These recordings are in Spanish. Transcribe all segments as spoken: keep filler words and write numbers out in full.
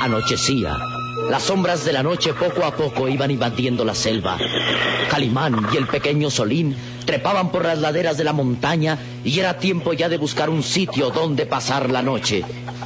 Anochecía. Las sombras de la noche poco a poco iban invadiendo la selva. Calimán y el pequeño Solín trepaban por las laderas de la montaña y era tiempo ya de buscar un sitio donde pasar la noche.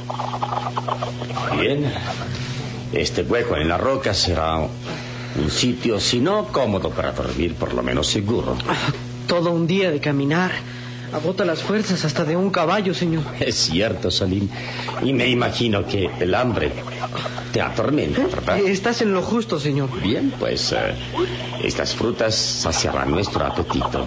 Bien. Este hueco en la roca será un sitio, si no cómodo para dormir, por lo menos seguro. Todo un día de caminar. Agota las fuerzas hasta de un caballo, señor. Es cierto, Solín. Y me imagino que el hambre te atormenta, ¿verdad? Estás en lo justo, señor. Bien, pues eh, estas frutas saciarán nuestro apetito.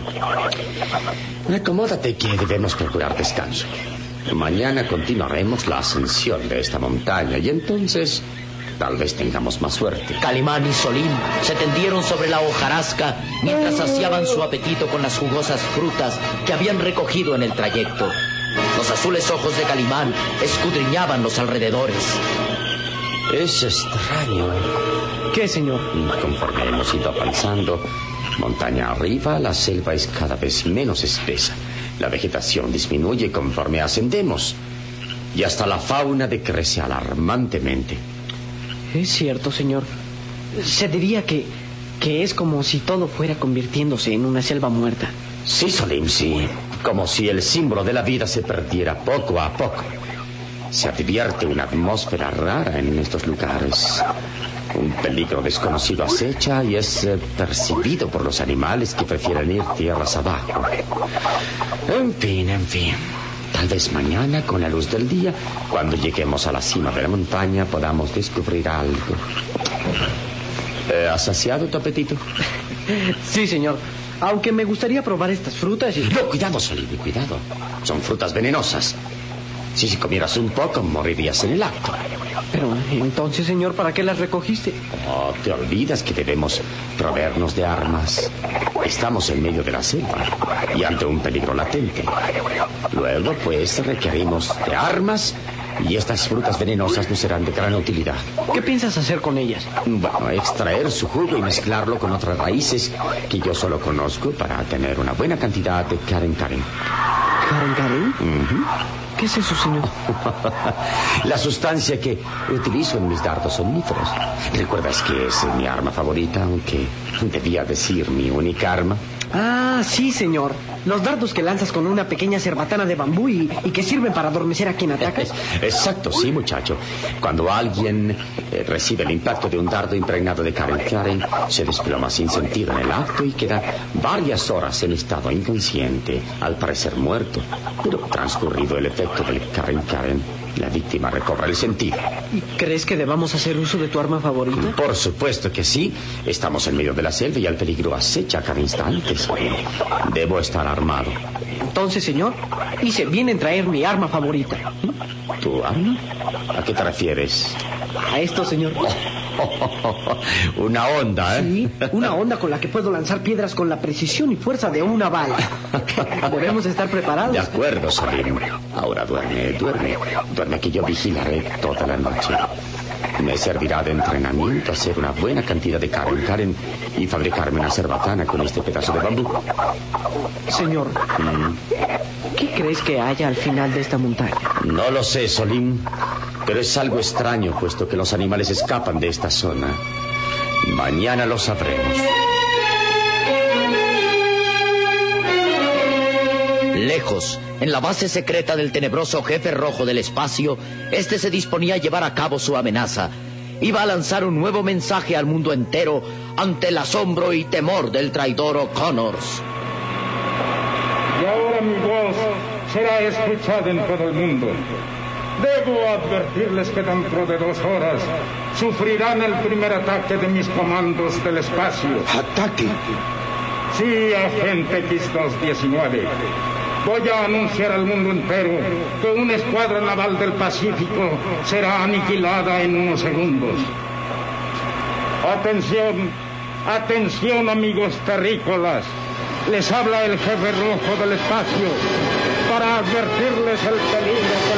Acomódate que debemos procurar descanso. Mañana continuaremos la ascensión de esta montaña y entonces tal vez tengamos más suerte. Calimán y Solín se tendieron sobre la hojarasca mientras saciaban su apetito con las jugosas frutas que habían recogido en el trayecto. Los azules ojos de Calimán escudriñaban los alrededores. Es extraño. ¿Qué, señor? Conforme hemos ido avanzando montaña arriba, la selva es cada vez menos espesa. La vegetación disminuye conforme ascendemos y hasta la fauna decrece alarmantemente. Es cierto, señor. Se diría que, que es como si todo fuera convirtiéndose en una selva muerta. Sí, Solín, sí. Como si el símbolo de la vida se perdiera poco a poco. Se advierte una atmósfera rara en estos lugares. Un peligro desconocido acecha y es eh, percibido por los animales que prefieren ir tierras abajo. En fin, en fin. Tal vez mañana, con la luz del día, cuando lleguemos a la cima de la montaña, podamos descubrir algo. Eh, ¿Has saciado tu apetito? Sí, señor. Aunque me gustaría probar estas frutas y... No, cuidado, Solín, cuidado. Son frutas venenosas. Si si comieras un poco, morirías en el acto. Pero entonces, señor, ¿para qué las recogiste? Oh, te olvidas que debemos proveernos de armas. Estamos en medio de la selva y ante un peligro latente. Luego, pues, requerimos de armas y estas frutas venenosas nos serán de gran utilidad. ¿Qué piensas hacer con ellas? Bueno, extraer su jugo y mezclarlo con otras raíces que yo solo conozco para tener una buena cantidad de Karen Karen. ¿Karen Karen? Uh-huh. ¿Qué es eso, señor? La sustancia que utilizo en mis dardos somníferos. ¿Recuerdas que es mi arma favorita, aunque debía decir mi única arma? Ah, sí, señor. Los dardos que lanzas con una pequeña cerbatana de bambú y, y que sirven para adormecer a quien atacas. Exacto, sí, muchacho. Cuando alguien eh, recibe el impacto de un dardo impregnado de Karen Karen, se desploma sin sentido en el acto y queda varias horas en estado inconsciente, al parecer muerto. Pero transcurrido el efecto del Karen Karen, la víctima recobra el sentido. ¿Y crees que debamos hacer uso de tu arma favorita? Por supuesto que sí. Estamos en medio de la selva y el peligro acecha a cada instante. Debo estar armado. Entonces, señor, hice bien en traer mi arma favorita. ¿Tu arma? ¿A qué te refieres? A esto, señor. Una onda, ¿eh? Sí, una onda con la que puedo lanzar piedras con la precisión y fuerza de una bala. Debemos estar preparados. De acuerdo, Solín. Ahora duerme, duerme. Duerme que yo vigilaré toda la noche. Me servirá de entrenamiento hacer una buena cantidad de Karen Karen y fabricarme una cerbatana con este pedazo de bambú. Señor, Mm. ¿qué crees que haya al final de esta montaña? No lo sé, Solín, pero es algo extraño, puesto que los animales escapan de esta zona. Mañana lo sabremos. Lejos, en la base secreta del tenebroso jefe rojo del espacio, este se disponía a llevar a cabo su amenaza. Iba a lanzar un nuevo mensaje al mundo entero ante el asombro y temor del traidor O'Connors. Y ahora mi voz será escuchada en todo el mundo. Debo advertirles que dentro de dos horas sufrirán el primer ataque de mis comandos del espacio. ¿Ataque? Sí, agente X dos diecinueve. Voy a anunciar al mundo entero que una escuadra naval del Pacífico será aniquilada en unos segundos. Atención, atención, amigos terrícolas. Les habla el jefe rojo del espacio para advertirles el peligro que